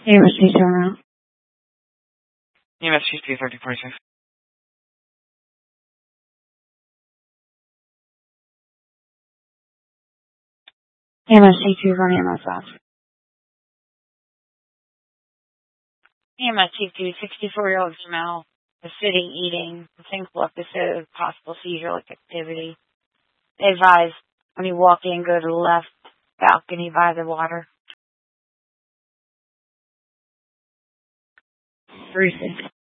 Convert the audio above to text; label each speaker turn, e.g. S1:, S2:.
S1: AMSC terminal.
S2: EMS 3046.
S1: AMSC 2 on EMS off.
S3: EMS 64-year-old female is sitting eating. The single episode of possible seizure-like activity. They advise when you walk in, go to the left balcony by the water.
S1: 36.